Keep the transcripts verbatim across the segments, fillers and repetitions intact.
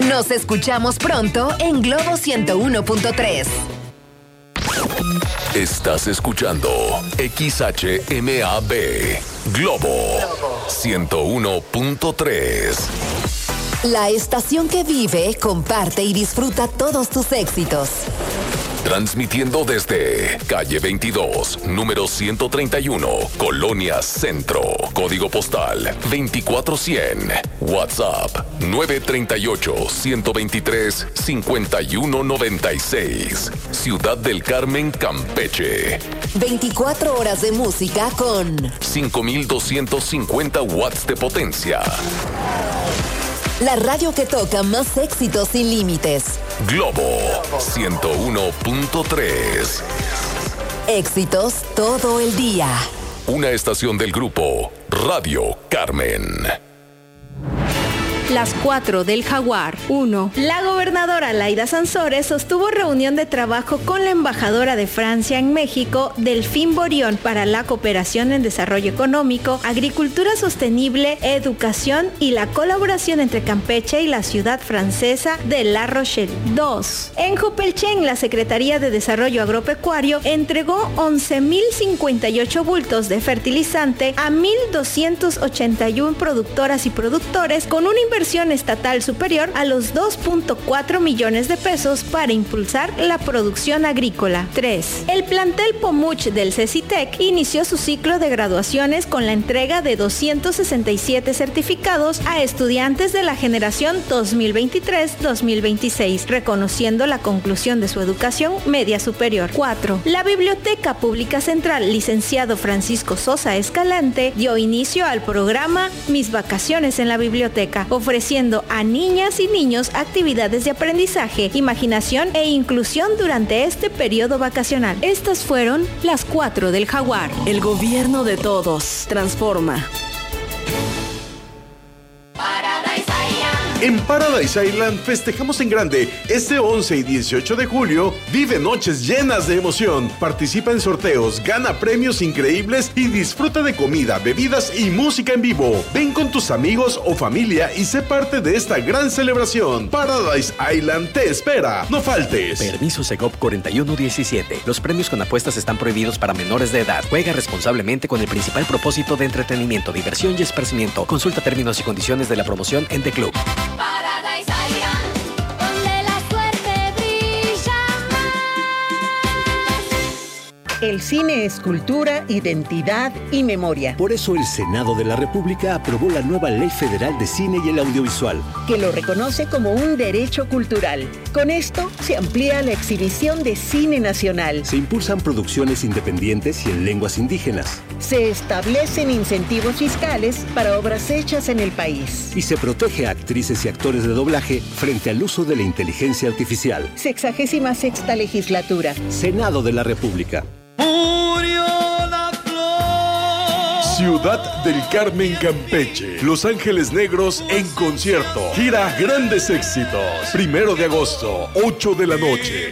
Nos escuchamos pronto en Globo ciento uno punto tres. Estás escuchando X H M A B Globo ciento uno punto tres. La estación que vive, comparte y disfruta todos tus éxitos. Transmitiendo desde calle veintidós, número ciento treinta y uno, Colonia Centro. Código postal veinticuatro cien. WhatsApp nueve tres ocho, uno dos tres, cinco uno nueve seis. Ciudad del Carmen, Campeche. veinticuatro horas de música con cinco mil doscientos cincuenta watts de potencia. La radio que toca más éxitos sin límites. Globo ciento uno punto tres. Éxitos todo el día. Una estación del grupo Radio Carmen. Las cuatro del Jaguar. uno. La gobernadora Laida Sansores sostuvo reunión de trabajo con la embajadora de Francia en México, Delphine Borion, para la cooperación en desarrollo económico, agricultura sostenible, educación y la colaboración entre Campeche y la ciudad francesa de La Rochelle. dos. En Jopelchen, la Secretaría de Desarrollo Agropecuario entregó once mil cincuenta y ocho bultos de fertilizante a mil doscientos ochenta y uno productoras y productores con una inversión inversión estatal superior a los dos punto cuatro millones de pesos para impulsar la producción agrícola. tres. El plantel Pomuch del CECITEC inició su ciclo de graduaciones con la entrega de doscientos sesenta y siete certificados a estudiantes de la generación dos mil veintitrés dos mil veintiséis, reconociendo la conclusión de su educación media superior. cuatro. La Biblioteca Pública Central, licenciado Francisco Sosa Escalante, dio inicio al programa Mis Vacaciones en la Biblioteca, ofreciendo a niñas y niños actividades de aprendizaje, imaginación e inclusión durante este periodo vacacional. Estas fueron las cuatro del Jaguar. El gobierno de todos transforma. En Paradise Island festejamos en grande. Este once y dieciocho de julio vive noches llenas de emoción. Participa en sorteos, gana premios increíbles y disfruta de comida, bebidas y música en vivo. Ven con tus amigos o familia y sé parte de esta gran celebración. Paradise Island te espera. No faltes. Permiso Segov cuarenta y uno diecisiete. Los premios con apuestas están prohibidos para menores de edad. Juega responsablemente con el principal propósito de entretenimiento, diversión y esparcimiento. Consulta términos y condiciones de la promoción en The Club. Paradise Island, donde la suerte brilla más. El cine es cultura, identidad y memoria. Por eso el Senado de la República aprobó la nueva Ley Federal de Cine y el Audiovisual, que lo reconoce como un derecho cultural. Con esto se amplía la exhibición de cine nacional. Se impulsan producciones independientes y en lenguas indígenas. Se establecen incentivos fiscales para obras hechas en el país. Y se protege a actrices y actores de doblaje frente al uso de la inteligencia artificial. Sexagésima sexta legislatura. Senado de la República. Murió la flor. Ciudad del Carmen, Campeche. Los Ángeles Negros en concierto. Gira Grandes Éxitos. Primero de agosto, ocho de la noche.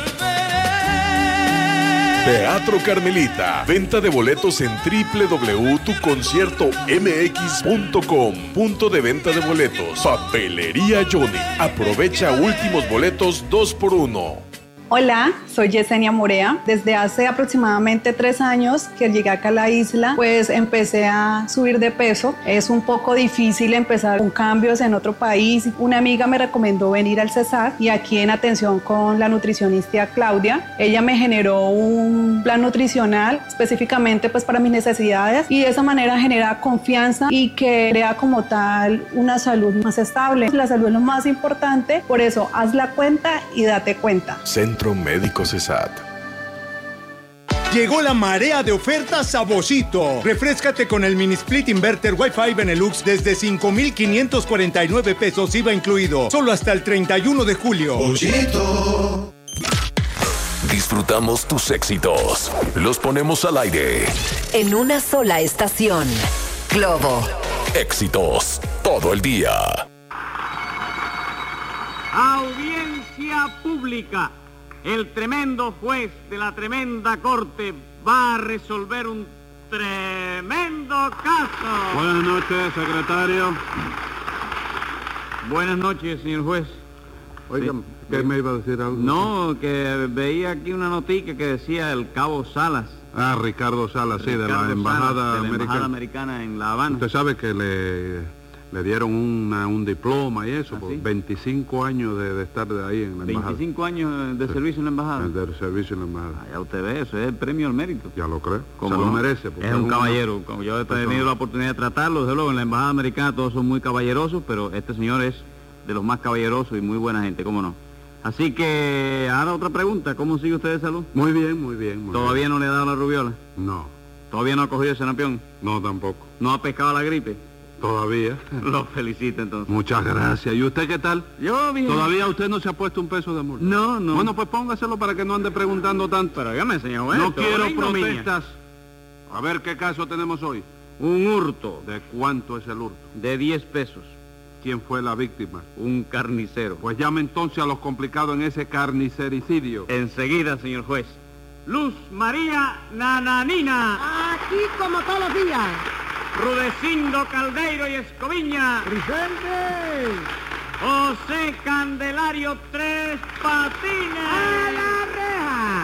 Teatro Carmelita. Venta de boletos en doble u doble u doble u punto tu concierto m x punto com. Punto de venta de boletos. Papelería Johnny. Aprovecha últimos boletos dos por uno. Hola, soy Yesenia Morea. Desde hace aproximadamente tres años que llegué acá a la isla, pues empecé a subir de peso. Es un poco difícil empezar con cambios en otro país. Una amiga me recomendó venir al Cesar y aquí en atención con la nutricionista Claudia, ella me generó un plan nutricional específicamente pues para mis necesidades y de esa manera genera confianza y que crea como tal una salud más estable. La salud es lo más importante, por eso haz la cuenta y date cuenta. Centro Médico Cesat. Llegó la marea de ofertas a Boschito. Refréscate con el mini split inverter Wi-Fi Benelux desde cinco mil quinientos cuarenta y nueve pesos I V A incluido. Solo hasta el treinta y uno de julio. Boschito. Disfrutamos tus éxitos. Los ponemos al aire. En una sola estación. Globo. Éxitos todo el día. Audiencia pública. El tremendo juez de la tremenda corte va a resolver un tremendo caso. Buenas noches, secretario. Buenas noches, señor juez. Oiga, sí. ¿Qué me iba a decir algo? No, que veía aquí una noticia que decía el cabo Salas. Ah, Ricardo Salas, sí, de la, embajada, Salas, de la americana. embajada americana en La Habana. Usted sabe que le, le dieron una, un diploma y eso, ¿Ah, por sí? veinticinco años de, de estar de ahí en la embajada. veinticinco años de sí. servicio en la embajada. De servicio en la embajada. Ah, ya usted ve, eso es el premio al mérito. Ya lo creo, ¿Cómo se no? lo merece. Es un caballero, como yo he tenido la oportunidad de tratarlo, desde luego en la embajada americana todos son muy caballerosos, pero este señor es de los más caballerosos y muy buena gente, ¿cómo no? Así que, ahora otra pregunta, ¿cómo sigue usted de salud? Muy bien, muy bien. Muy ¿Todavía bien. no le ha dado la rubiola? No. ¿Todavía no ha cogido el sarampión? No, tampoco. ¿No ha pescado la gripe? Todavía. Lo felicito entonces. Muchas gracias. ¿Y usted qué tal? Yo bien. ¿Todavía usted no se ha puesto un peso de multa? No, no. Bueno, pues póngaselo para que no ande preguntando tanto. Pero dígame, señor juez. No quiero protestas. A ver qué caso tenemos hoy. Un hurto. ¿De cuánto es el hurto? De diez pesos. ¿Quién fue la víctima? Un carnicero. Pues llame entonces a los complicados en ese carnicericidio. Enseguida, señor juez. Luz María Nananina. Aquí como todos los días. Rudecindo Caldeiro y Escoviña. ¡Presente! José Candelario Tres Patines. ¡A la reja!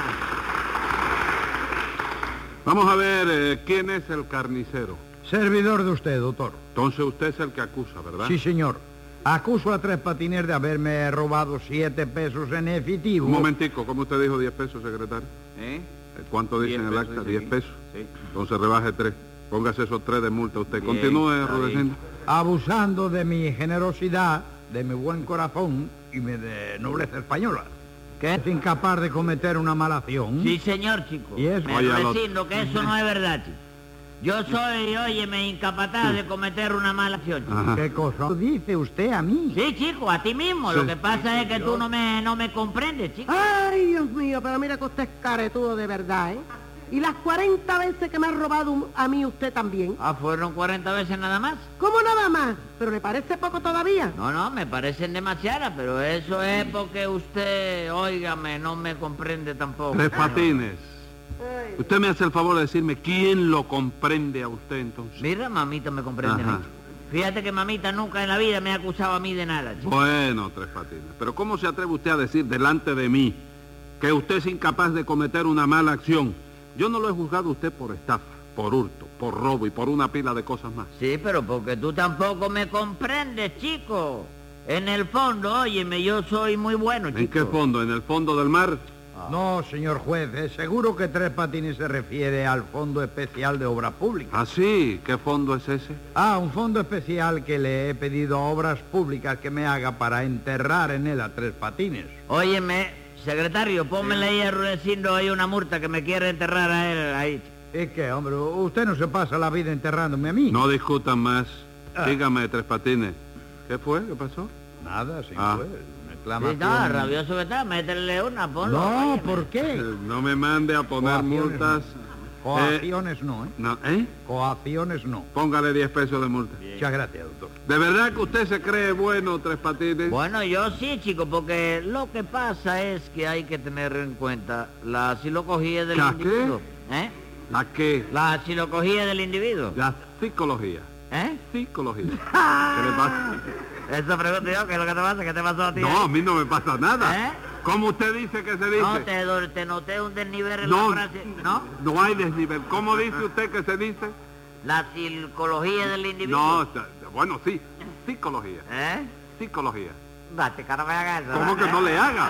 Vamos a ver, eh, ¿quién es el carnicero? Servidor de usted, doctor. Entonces usted es el que acusa, ¿verdad? Sí, señor. Acuso a Tres Patines de haberme robado siete pesos en efectivo. Un momentico, ¿cómo usted dijo diez pesos, secretario? ¿Eh? ¿Cuánto dice en el acta? diez pesos. Sí. Entonces rebaje tres. Póngase esos tres de multa usted. Bien, continúe, Rudecindo. Abusando de mi generosidad, de mi buen corazón y mi de nobleza española. ¿Qué? Es incapaz de cometer una mala acción. Sí, señor, chico. ¿Y eso? Me resindo que eso no es verdad, chico. Yo soy, óyeme, incapaz de cometer una mala acción, chico. Ajá. ¿Qué cosa dice usted a mí? Sí, chico, a ti mismo. Sí. Lo que pasa es que tú no me, no me comprendes, chico. Ay, Dios mío, pero mira que usted es caretudo de verdad, ¿eh? Y las cuarenta veces que me ha robado a mí usted también. Ah, ¿fueron cuarenta veces nada más? ¿Cómo nada más? ¿Pero le parece poco todavía? No, no, me parecen demasiadas, pero eso es porque usted, óigame, no me comprende tampoco. Tres Patines. Ay. Usted me hace el favor de decirme quién lo comprende a usted entonces. Mira, mamita me comprende a mí. Fíjate que mamita nunca en la vida me ha acusado a mí de nada, chico. Bueno, Tres Patines, pero ¿cómo se atreve usted a decir delante de mí que usted es incapaz de cometer una mala acción? Yo no lo he juzgado a usted por estafa, por hurto, por robo y por una pila de cosas más. Sí, pero porque tú tampoco me comprendes, chico. En el fondo, óyeme, yo soy muy bueno, chico. ¿En qué fondo? ¿En el fondo del mar? Ah. No, señor juez, es seguro que Tres Patines se refiere al Fondo Especial de Obras Públicas. ¿Ah, sí? ¿Qué fondo es ese? Ah, un fondo especial que le he pedido a Obras Públicas que me haga para enterrar en él a Tres Patines. Óyeme, secretario, pónmele ahí a Rudecindo ahí una multa que me quiere enterrar a él ahí. ¿Y qué, hombre? ¿Usted no se pasa la vida enterrándome a mí? No discutan más. Ah. Dígame, Tres Patines. ¿Qué fue? ¿Qué pasó? Nada, señor Ah. juez. Sí, no, rabioso que está, métele una, ponlo. No, óyeme. ¿por qué? No me mande a poner Coacciones multas. No. Coacciones eh, no, ¿eh? No, ¿eh? Coacciones no. Póngale diez pesos de multa. Bien. Muchas gracias, doctor. ¿De verdad que usted se cree bueno, Tres Patines? Bueno, yo sí, chico, porque lo que pasa es que hay que tener en cuenta la psicología del ¿La individuo. qué? ¿Eh? ¿La qué? La psicología del individuo. La psicología. ¿Eh? Psicología. ¿Qué le pasa? Eso pregunto yo, ¿qué es lo que te pasa? ¿Qué te pasó a ti? No, a mí no me pasa nada. ¿Eh? ¿Cómo usted dice que se dice? No, te, te noté un desnivel en no, la frase, ¿no? No hay desnivel. ¿Cómo dice usted que se dice? La psicología del individuo. No, bueno, sí, psicología. ¿Eh? Psicología. Date, que no me hagas eso. ¿Cómo ¿eh? que no le haga?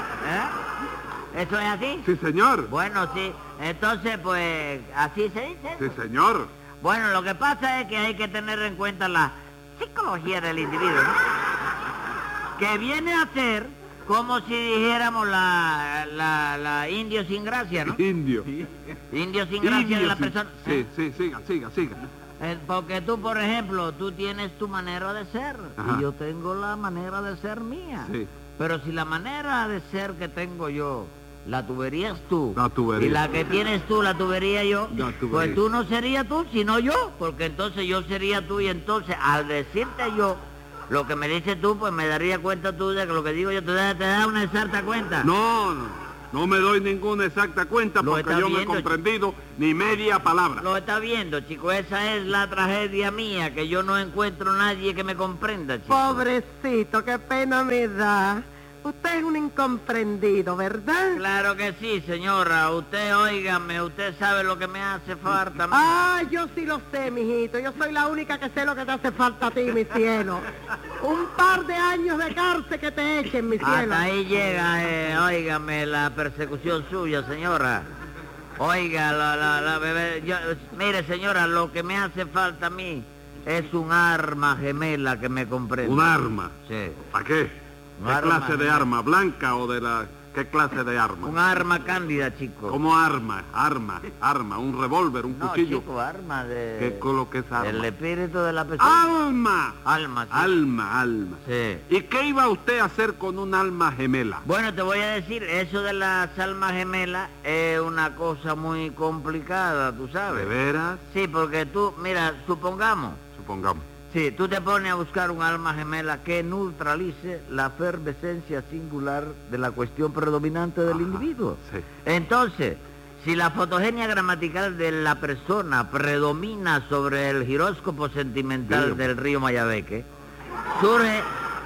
¿Eh? ¿Eso es así? Sí, señor. Bueno, sí. Entonces, pues, ¿así se dice? Sí, señor. Bueno, lo que pasa es que hay que tener en cuenta la psicología del individuo, ¿no? Que viene a ser como si dijéramos la, la, la indio sin gracia, ¿no? Indio. Indio sin gracia Indio de la sin... persona. Sí, ¿eh? sí, siga, siga, siga. Eh, porque tú, por ejemplo, tú tienes tu manera de ser. Ajá. Y yo tengo la manera de ser mía. Sí. Pero si la manera de ser que tengo yo la tuberías tú, la tubería. y la que tienes tú la tubería yo, la tubería. Pues tú no serías tú, sino yo, porque entonces yo sería tú, y entonces al decirte yo lo que me dices tú, pues me daría cuenta tú de que lo que digo yo te da, te da una exacta cuenta. No, no, No me doy ninguna exacta cuenta Lo porque está yo no he viendo, comprendido ni media palabra. Lo está viendo, chico. Esa es la tragedia mía, que yo no encuentro nadie que me comprenda, chico. Pobrecito, qué pena me da. Usted es un incomprendido, ¿verdad? Claro que sí, señora. Usted, óigame, usted sabe lo que me hace falta a mí. Ah, yo sí lo sé, mijito. Yo soy la única que sé lo que te hace falta a ti, mi cielo. Un par de años de cárcel que te echen, mi cielo. Hasta ahí llega, eh, óigame, la persecución suya, señora. Oiga, la, la, la bebé... Yo, mire, señora, lo que me hace falta a mí es un arma gemela que me comprenda. ¿Un arma? Sí. ¿Para qué? Un ¿Qué arma clase de gemela. arma? ¿Blanca o de la...? ¿Qué clase de arma? Un arma cándida, chico. ¿Cómo arma? Arma, arma, un revólver, un No, cuchillo. chico, arma de... ¿Qué es lo que es arma? El espíritu de la persona. ¡Alma! Alma, sí. Alma, alma. Sí. ¿Y qué iba usted a hacer con un alma gemela? Bueno, te voy a decir, eso de las almas gemelas es una cosa muy complicada, tú sabes. ¿De veras? Sí, porque tú, mira, supongamos, Supongamos. sí, tú te pones a buscar un alma gemela que neutralice la efervescencia singular de la cuestión predominante del Ajá, individuo. sí. Entonces, si la fotogenia gramatical de la persona predomina sobre el giróscopo sentimental Dígame. del río Mayabeque, surge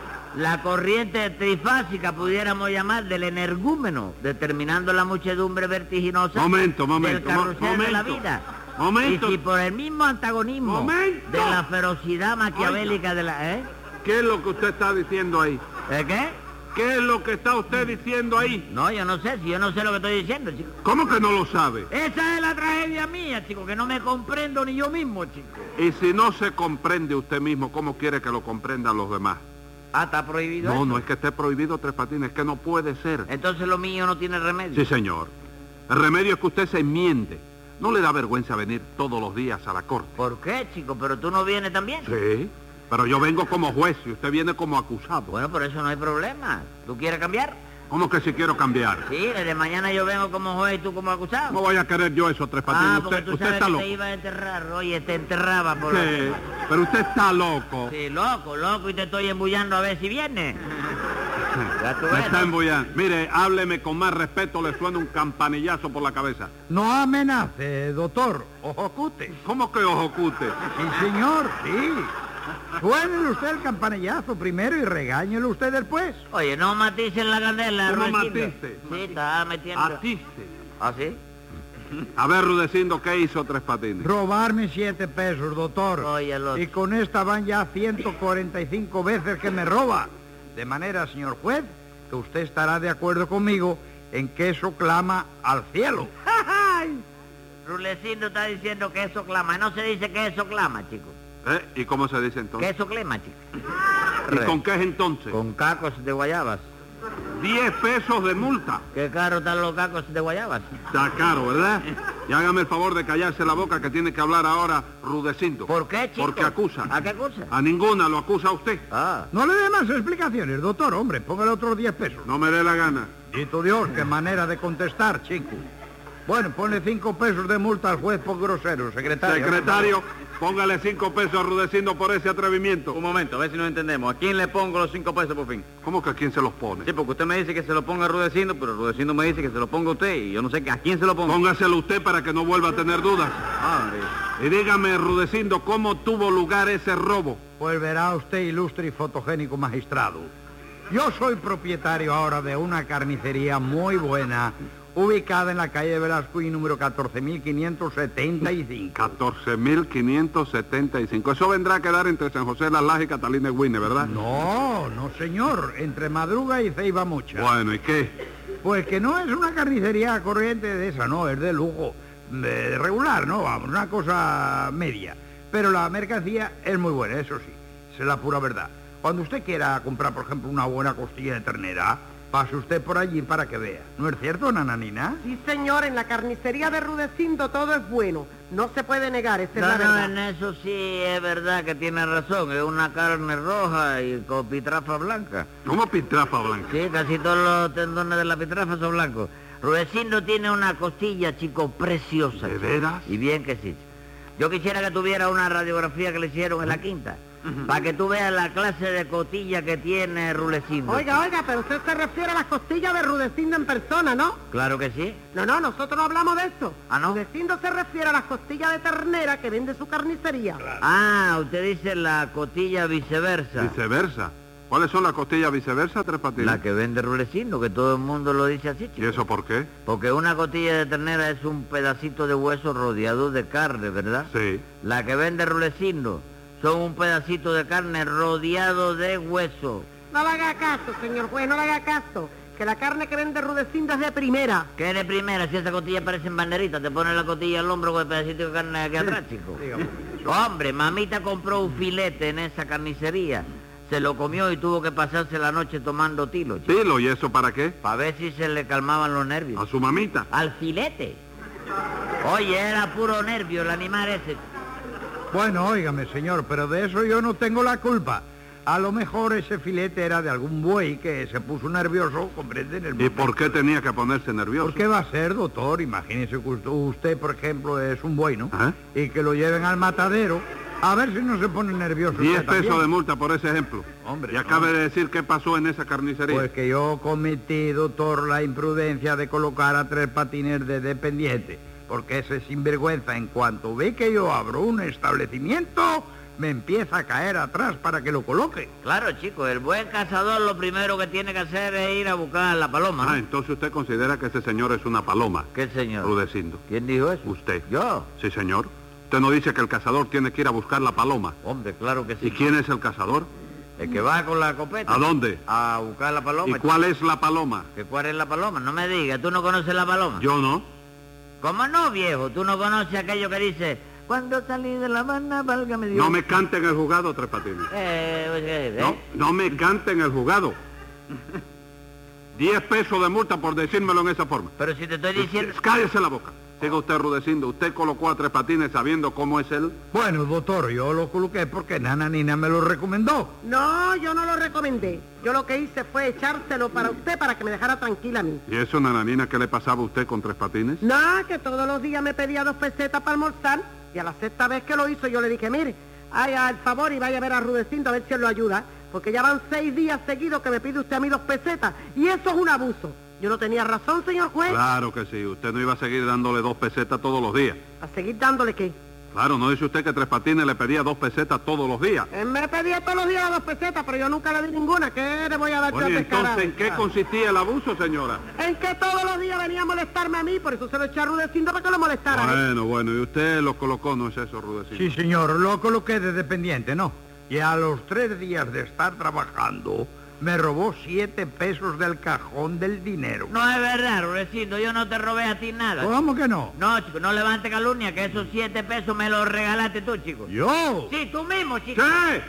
la corriente trifásica, pudiéramos llamar, del energúmeno, determinando la muchedumbre vertiginosa Momento, momento, del carrusel mo- de la momento. vida. Momento. Y si por el mismo antagonismo Momento. de la ferocidad maquiavélica de la... ¿Eh? ¿Qué es lo que usted está diciendo ahí? ¿Eh qué? ¿Qué es lo que está usted diciendo ahí? No, yo no sé, si yo no sé lo que estoy diciendo, chico. ¿Cómo que no lo sabe? Esa es la tragedia mía, chico, que no me comprendo ni yo mismo, chico. Y si no se comprende usted mismo, ¿cómo quiere que lo comprendan los demás? Ah, ¿está prohibido No, eso? no es que esté prohibido Tres Patines, es que no puede ser. Entonces lo mío no tiene remedio. Sí, señor. El remedio es que usted se enmiende. ¿No le da vergüenza venir todos los días a la corte? ¿Por qué, chico? ¿Pero tú no vienes también? Sí, pero yo vengo como juez y usted viene como acusado. Bueno, por eso no hay problema. ¿Tú quieres cambiar? ¿Cómo que si quiero cambiar? Sí, desde mañana yo vengo como juez y tú como acusado. No voy a querer yo eso, Tres Patines. Ah, porque usted tú usted sabes está que loco. te iba a enterrar. Oye, te enterraba por Sí, la... pero usted está loco. Sí, loco, loco, y te estoy embullando a ver si viene. Ya tú Me ves, está ¿no? embullando. Mire, hábleme con más respeto, le suena un campanillazo por la cabeza. No amenace, doctor. Ojocute. ¿Cómo que ojocute? Sí, señor, sí. Suénele usted el campanillazo primero y regáñelo usted después. Oye, no maticen la candela, ¿Cómo Rudecindo. matiste? Sí, está metiendo... Atiste. ¿Ah, sí? A ver, Rudecindo, ¿qué hizo Tres Patines? Robarme siete pesos, doctor. Oye, el otro. Y con esta van ya ciento cuarenta y cinco veces que me roba. De manera, señor juez, que usted estará de acuerdo conmigo en que eso clama al cielo. Rulecindo está diciendo que eso clama. No se dice que eso clama, chico. ¿Eh? ¿Y cómo se dice Que entonces? eso clama, chico. ¿Y con qué es entonces? Con cacos de guayabas. Diez pesos de multa. Qué caro están los cacos de guayabas. Está caro, ¿verdad? Y hágame el favor de callarse la boca que tiene que hablar ahora Rudecindo. ¿Por qué, chico? Porque acusa. ¿A qué acusa? A ninguna lo acusa usted. Ah. No le dé más explicaciones, doctor, hombre. Póngale otros diez pesos. No me dé la gana. Dito Dios, qué manera de contestar, chico. Bueno, ponle cinco pesos de multa al juez por grosero, secretario. Secretario, póngale cinco pesos a Rudecindo por ese atrevimiento. Un momento, a ver si nos entendemos. ¿A quién le pongo los cinco pesos por fin? ¿Cómo que a quién se los pone? Sí, porque usted me dice que se lo ponga a Rudecindo, pero Rudecindo me dice que se lo ponga a usted y yo no sé que a quién se lo pongo. Póngaselo usted para que no vuelva a tener dudas. Ah, sí. Y dígame, Rudecindo, ¿cómo tuvo lugar ese robo? Pues verá usted, ilustre y fotogénico magistrado. Yo soy propietario ahora de una carnicería muy buena, ubicada en la calle de Velasco y número catorce mil quinientos setenta y cinco. catorce mil quinientos setenta y cinco. Eso vendrá a quedar entre San José, Las Lajas y Catalina Guine, ¿verdad? No, no señor, entre Madruga y Ceiba Mucha. Bueno, ¿y qué? Pues que no es una carnicería corriente de esa, no, es de lujo, de regular, no, vamos, una cosa media. Pero la mercancía es muy buena, eso sí, esa es la pura verdad. Cuando usted quiera comprar, por ejemplo, una buena costilla de ternera, pase usted por allí para que vea. ¿No es cierto, nananina? Sí, señor, en la carnicería de Rudecindo todo es bueno. No se puede negar, esa es No, la no, verdad. en eso sí es verdad que tiene razón. Es una carne roja y con pitrafa blanca. ¿Cómo pitrafa blanca? Sí, casi todos los tendones de la pitrafa son blancos. Rudecindo tiene una costilla, chico, preciosa. ¿De chico. veras? Y bien que sí. Yo quisiera que tuviera una radiografía que le hicieron en la quinta. para que tú veas la clase de costilla que tiene Rudecindo. Oiga, oiga, pero usted se refiere a las costillas de Rudecindo en persona, ¿no? Claro que sí. No, no, nosotros no hablamos de eso. ¿Ah, no? Rudecindo se refiere a las costillas de ternera que vende su carnicería. Claro. Ah, usted dice la costilla viceversa. ¿Viceversa? ¿Cuáles son las costillas viceversa, Tres Patines? La que vende Rudecindo, que todo el mundo lo dice así, chico. ¿Y eso por qué? Porque una costilla de ternera es un pedacito de hueso rodeado de carne, ¿verdad? Sí. La que vende Rudecindo son un pedacito de carne rodeado de hueso. No le haga caso, señor juez, no le haga caso. Que la carne que vende Rudecindo es de primera. ¿Qué es de primera? Si esa costilla parecen banderitas, te pones la costilla al hombro con el pedacito de carne aquí atrás, chico. Hombre, mamita compró un filete en esa carnicería. Se lo comió y tuvo que pasarse la noche tomando tilo, chico. ¿Tilo? ¿Y eso para qué? Para ver si se le calmaban los nervios. ¿A su mamita? Al filete. Oye, era puro nervio el animal ese. Bueno, óigame, señor, pero de eso yo no tengo la culpa. A lo mejor ese filete era de algún buey que se puso nervioso, comprende, en el momento. ¿Y por qué tenía que ponerse nervioso? ¿Por qué va a ser, doctor? Imagínese que usted, usted, por ejemplo, es un buey, ¿no? ¿Ah? Y que lo lleven al matadero, a ver si no se pone nervioso. Diez pesos de multa por ese ejemplo. Hombre, y acabe de decir qué pasó en esa carnicería. Pues que yo cometí, doctor, la imprudencia de colocar a Tres Patines de dependiente. Porque ese sinvergüenza, en cuanto ve que yo abro un establecimiento, me empieza a caer atrás para que lo coloque. Claro, chico, el buen cazador lo primero que tiene que hacer es ir a buscar la paloma, ¿no? Ah, entonces usted considera que ese señor es una paloma. ¿Qué señor? Rudecindo. ¿Quién dijo eso? Usted. ¿Yo? Sí, señor. Usted no dice que el cazador tiene que ir a buscar la paloma. Hombre, claro que sí. ¿Y quién es el cazador? El que va con la escopeta. ¿A dónde? A buscar la paloma. ¿Y cuál es la paloma? ¿Que cuál es la paloma? No me digas, ¿tú no conoces la paloma? Yo no. ¿Cómo no, viejo? ¿Tú no conoces aquello que dice... Cuando salí de La Habana, válgame Dios? No me cante en el juzgado, Tres Patines. Eh, eh, eh. No, no me cante en el juzgado. Diez pesos de multa por decírmelo en esa forma. Pero si te estoy diciendo... Cállese la boca. Siga usted Rudecindo. ¿Usted colocó a Tres Patines sabiendo cómo es él? Bueno, doctor, yo lo coloqué porque Nananina me lo recomendó. No, yo no lo recomendé. Yo lo que hice fue echárselo para usted para que me dejara tranquila a mí. ¿Y eso, Nananina, qué le pasaba a usted con Tres Patines? Nada, que todos los días me pedía dos pesetas para almorzar. Y a la sexta vez que lo hizo yo le dije, mire, haga el favor y vaya a ver a Rudecindo a ver si él lo ayuda. Porque ya van seis días seguidos que me pide usted a mí dos pesetas. Y eso es un abuso. Yo no tenía razón, señor juez. Claro que sí. Usted no iba a seguir dándole dos pesetas todos los días. ¿A seguir dándole qué? Claro, ¿no dice usted que Tres Patines le pedía dos pesetas todos los días? Él me pedía todos los días las dos pesetas, pero yo nunca le di ninguna. ¿Qué le voy a dar yo Oye, a pescar? entonces, ¿en qué consistía el abuso, señora? En que todos los días venía a molestarme a mí, por eso se lo eché a Rudecindo para que lo molestara. Bueno, bueno, y usted lo colocó, ¿no es eso, Rudecindo? Sí, señor, lo coloqué de dependiente, ¿no? Y a los tres días de estar trabajando, me robó siete pesos del cajón del dinero. No es verdad, Rudecindo, yo no te robé a ti nada. ¿Cómo que no? No, chico, no levante calumnia, que esos siete pesos me los regalaste tú, chico. ¿Yo? Sí, tú mismo, chico. ¿Qué?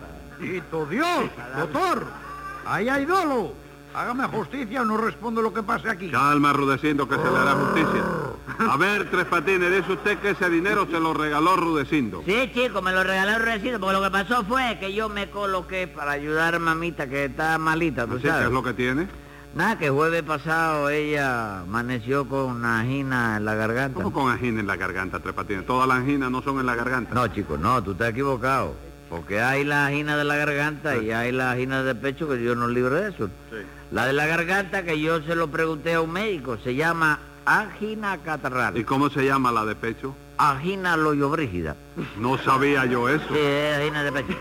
¡Tito Dios! Doctor, ahí hay dolo. Hágame justicia o no respondo lo que pase aquí. Calma, Rudecindo, que se le hará justicia. A ver, Tres Patines, dice usted que ese dinero se lo regaló Rudecindo. Sí, chico, me lo regaló Rudecindo, porque lo que pasó fue que yo me coloqué para ayudar a mamita que está malita, ¿tú ¿Así sabes? qué es lo que tiene? Nada, que jueves pasado ella amaneció con una angina en la garganta. ¿Cómo con angina en la garganta, Tres Patines? Todas las anginas no son en la garganta. No, chico, no, tú estás equivocado. Porque hay la angina de la garganta sí. y hay la angina del pecho, que Dios nos libre de eso. Sí. La de la garganta, que yo se lo pregunté a un médico, se llama angina catarral. ¿Y cómo se llama la de pecho? Angina loyobrígida. No sabía yo eso. Sí, es angina de pecho.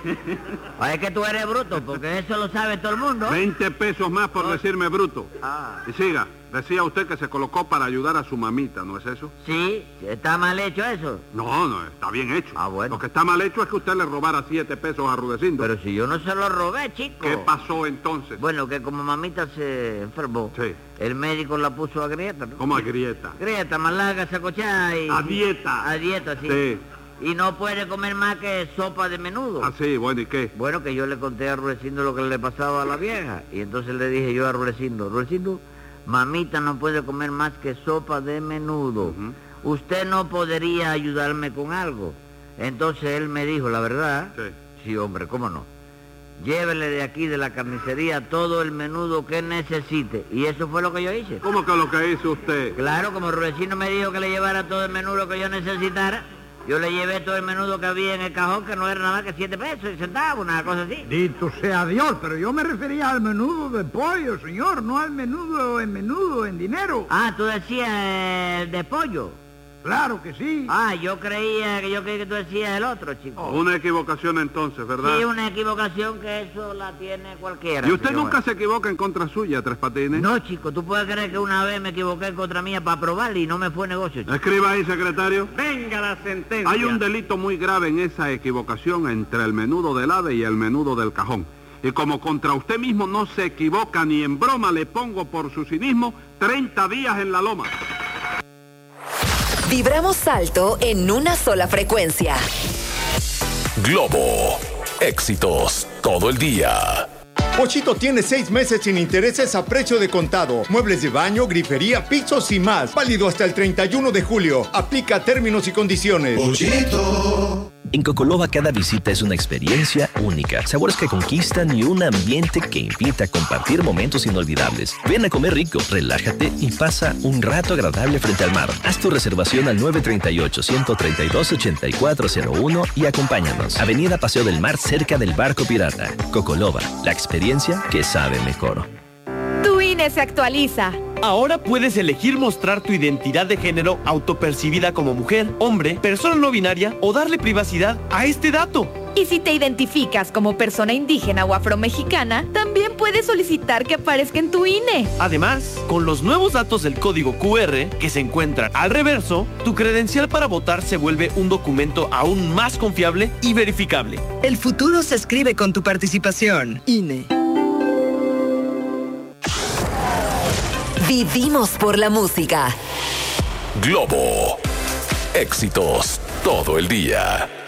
Es que tú eres bruto, porque eso lo sabe todo el mundo. veinte pesos más por decirme bruto. Ah. Y siga, decía usted que se colocó para ayudar a su mamita, ¿no es eso? Sí, ¿está mal hecho eso? No, no, está bien hecho. Ah, bueno. Lo que está mal hecho es que usted le robara siete pesos a Rudecindo. Pero si yo no se lo robé, chico. ¿Qué pasó entonces? Bueno, que como mamita se enfermó, sí. El médico la puso a grieta, ¿no? ¿Cómo a grieta? Grieta, más larga, sacochada y... A dieta. A dieta, sí. Sí. Y no puede comer más que sopa de menudo. Ah, sí, bueno, ¿y qué? Bueno, que yo le conté a Rudecindo lo que le pasaba a la vieja. Y entonces le dije yo a Rudecindo, Rudecindo, mamita no puede comer más que sopa de menudo. Uh-huh. ¿Usted no podría ayudarme con algo? Entonces él me dijo, la verdad, sí, sí hombre, ¿cómo no? Llévele de aquí, de la carnicería, todo el menudo que necesite. Y eso fue lo que yo hice. ¿Cómo que lo que hizo usted? Claro, como Rudecindo me dijo que le llevara todo el menudo que yo necesitara, Yo le llevé todo el menudo que había en el cajón, que no era nada más que siete pesos y centavos, una cosa así. Dito sea Dios, pero yo me refería al menudo de pollo, señor, no al menudo en menudo, en dinero. Ah, tú decías el de pollo. Claro que sí. Ah, yo creía que yo creía que tú decías el otro, chico. Oh. Una equivocación entonces, ¿verdad? Sí, una equivocación que eso la tiene cualquiera. ¿Y usted señor. nunca se equivoca en contra suya, Tres Patines? No, chico, tú puedes creer que una vez me equivoqué en contra mía para probar y no me fue negocio, chico. Escriba ahí, secretario. Venga la sentencia. Hay un delito muy grave en esa equivocación entre el menudo del ave y el menudo del cajón. Y como contra usted mismo no se equivoca ni en broma, le pongo por su cinismo treinta días en la loma. Vibramos alto en una sola frecuencia. Globo. Éxitos todo el día. Pochito tiene seis meses sin intereses a precio de contado. Muebles de baño, grifería, pisos y más. Válido hasta el treinta y uno de julio. Aplica términos y condiciones. Pochito. En Cocoloba cada visita es una experiencia única. Sabores que conquistan y un ambiente que invita a compartir momentos inolvidables. Ven a comer rico, relájate y pasa un rato agradable frente al mar. Haz tu reservación al nueve tres ocho, uno tres dos, ocho cuatro cero uno y acompáñanos. Avenida Paseo del Mar, cerca del Barco Pirata. Cocoloba, la experiencia que sabe mejor. Tu I N E se actualiza. Ahora puedes elegir mostrar tu identidad de género autopercibida como mujer, hombre, persona no binaria o darle privacidad a este dato. Y si te identificas como persona indígena o afromexicana, también puedes solicitar que aparezca en tu I N E. Además, con los nuevos datos del código Q R que se encuentran al reverso, tu credencial para votar se vuelve un documento aún más confiable y verificable. El futuro se escribe con tu participación. I N E. Vivimos por la música. Globo. Éxitos todo el día.